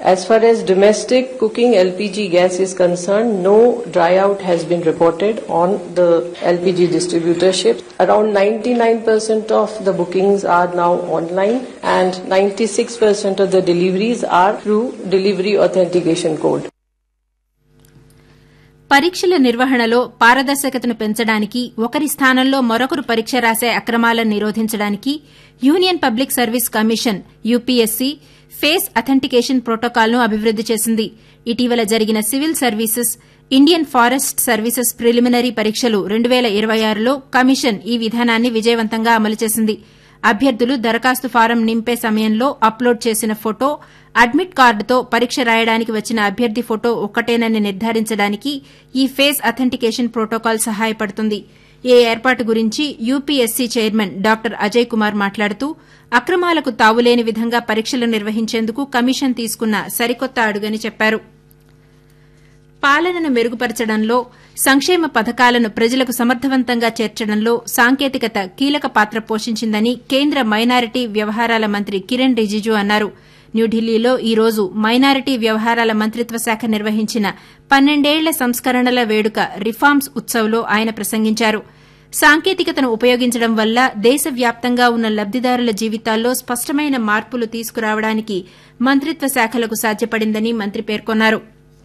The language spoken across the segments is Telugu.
As far as domestic cooking LPG gas is concerned, no dry out has been reported on the LPG distributorship. Around 99% of the bookings are now online and 96% of the deliveries are through delivery authentication code. పరీక్షల నిర్వహణలో పారదర్శకతను పెంచడానికి ఒకరి స్థానంలో మరొకరు పరీక్ష రాసే అక్రమాలను నిరోధించడానికి union public service commission UPSC face authentication ప్రోటోకాల్ను అభివృద్ది చేసింది. ఇటీవల జరిగిన civil services, Indian forest services preliminary పరీక్షలు 2026లో కమిషన్ ఈ విధానాన్ని విజయవంతంగా అమలు చేసింది. అభ్యర్థులు దరఖాస్తు ఫారం నింపే సమయంలో అప్లోడ్ చేసిన ఫోటో, అడ్మిట్ కార్డుతో పరీక్ష రాయడానికి వచ్చిన అభ్యర్థి ఫోటో ఒక్కటేనని నిర్ధారించడానికి ఈ ఫేస్ అథెంటికేషన్ ప్రోటోకాల్ సహాయపడుతుంది. ఈ ఏర్పాటు గురించి UPSC chairman doctor Ajay Kumar మాట్లాడుతూ అక్రమాలకు తావులేని విధంగా పరీక్షలు నిర్వహించేందుకు కమిషన్ తీసుకున్న సరికొత్త అడుగని చెప్పారు. పాలనను మెరుగుపరచడంలో, సంక్షేమ పథకాలను ప్రజలకు సమర్థవంతంగా చేర్చడంలో సాంకేతికత కీలక పాత్ర పోషించిందని కేంద్ర మైనారిటీ వ్యవహారాల మంత్రి కిరణ్ రిజిజు అన్నారు. న్యూఢిల్లీలో ఈ రోజు మైనారిటీ వ్యవహారాల మంత్రిత్వ శాఖ నిర్వహించిన 12 ఏళ్ల సంస్కరణల వేడుక రిఫార్మ్స్ ఉత్సవ్లో ఆయన ప్రసంగించారు. సాంకేతికతను ఉపయోగించడం వల్ల దేశవ్యాప్తంగా ఉన్న లబ్దిదారుల జీవితాల్లో స్పష్టమైన మార్పులు తీసుకురావడానికి మంత్రిత్వ శాఖలకు సాధ్యపడిందని మంత్రి పేర్కొన్నారు.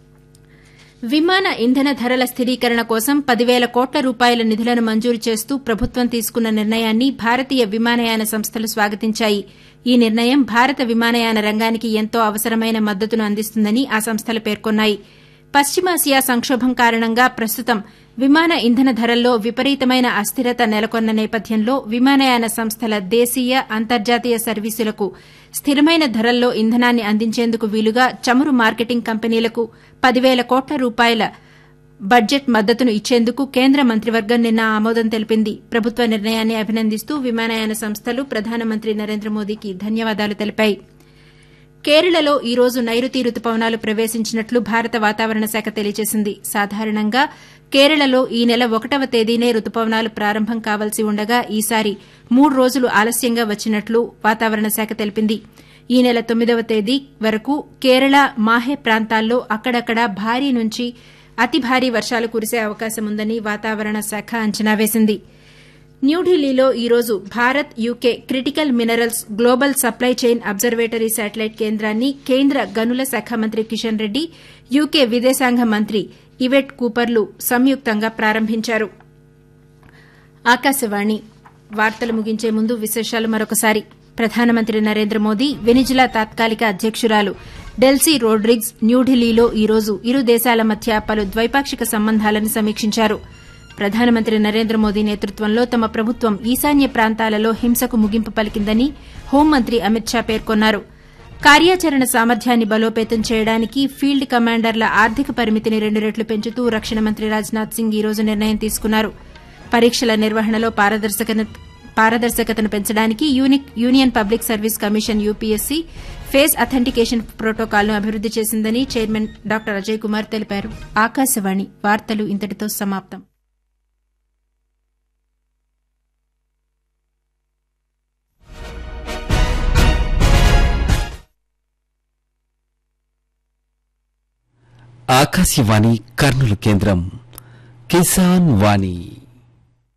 విమాన ఇంధన ధరల స్థిరీకరణ కోసం 10,000 కోట్ల రూపాయల నిధులను మంజూరు చేస్తూ ప్రభుత్వం తీసుకున్న నిర్ణయాన్ని భారతీయ విమానయాన సంస్థలు స్వాగతించాయి. ఈ నిర్ణయం భారత విమానయాన రంగానికి ఎంతో అవసరమైన మద్దతును అందిస్తుందని ఆ సంస్థలు పేర్కొన్నాయి. పశ్చిమాసియా సంక్షోభం కారణంగా ప్రస్తుతం విమాన ఇంధన ధరల్లో విపరీతమైన అస్థిరత నెలకొన్న నేపథ్యంలో విమానయాన సంస్థల దేశీయ, అంతర్జాతీయ సర్వీసులకు స్థిరమైన ధరల్లో ఇంధనాన్ని అందించేందుకు వీలుగా చమురు మార్కెటింగ్ కంపెనీలకు 10,000 కోట్ల రూపాయల బడ్జెట్ మద్దతును ఇచ్చేందుకు కేంద్ర మంత్రివర్గం నిన్న ఆమోదం తెలిపింది. ప్రభుత్వ నిర్ణయాన్ని అభినందిస్తూ విమానయాన సంస్థలు ప్రధానమంత్రి నరేంద్ర మోదీకి ధన్యవాదాలు తెలిపాయి. కేరళలో ఈ రోజు నైరుతి రుతుపవనాలు ప్రవేశించినట్లు భారత వాతావరణ శాఖ తెలియజేసింది. సాధారణంగా కేరళలో ఈ నెల 1వ తేదీనే రుతుపవనాలు ప్రారంభం కావాల్సి ఉండగా ఈసారి 3 రోజులు ఆలస్యంగా వచ్చినట్లు వాతావరణ శాఖ తెలిపింది. ఈ నెల 9వ తేదీ వరకు కేరళ, మాహే ప్రాంతాల్లో అక్కడక్కడా భారీ నుంచి అతి భారీ వర్షాలు కురిసే అవకాశముందని వాతావరణ శాఖ అంచనా వేసింది. న్యూఢిల్లీలో ఈ రోజు Bharat UK critical minerals global supply chain observatory satellite కేంద్రాన్ని కేంద్ర గనుల శాఖ మంత్రి కిషన్ రెడ్డి, యూకే విదేశాంగ మంత్రి ఇవెట్ కూపర్లు సంయుక్తంగా ప్రారంభించారు. ఆకాశవాణి వార్తలు ముగించే ముందు విశేషాలు మరొకసారి. ప్రధానమంత్రి నరేంద్ర మోదీ వెనిజులా తాత్కాలిక అధ్యకురాలు డెల్సీ రోడ్రిగ్స్ న్యూఢిల్లీలో ఈ రోజు ఇరు దేశాల మధ్య పలు ద్వైపాక్షిక సంబంధాలను సమీక్షించారు. ప్రధానమంత్రి నరేంద్ర మోదీ నేతృత్వంలో తమ ప్రభుత్వం ఈశాన్య ప్రాంతాలలో హింసకు ముగింపు పలికిందని హోంమంత్రి అమిత్ షా పేర్కొన్నారు. కార్యాచరణ సామర్థ్యాన్ని బలోపేతం చేయడానికి ఫీల్డ్ కమాండర్ల ఆర్థిక పరిమితిని 2 రెట్లు పెంచుతూ రక్షణ మంత్రి రాజ్నాథ్ సింగ్ ఈ రోజు నిర్ణయం తీసుకున్నారు. పరీక్షల నిర్వహణలో పారదర్శకతను పెంచడానికి union public service commission UPSC face authentication ప్రోటోకాల్ను అభివృద్ది చేసిందని చైర్మన్ డాక్టర్ అజయ్ కుమార్ తెలిపారు. ఆకాశవాణి వార్తలు ఇంతటితో సమాప్తం. ఆకాశవాణి కర్నూలు కేంద్రం కిసాన్ వాణి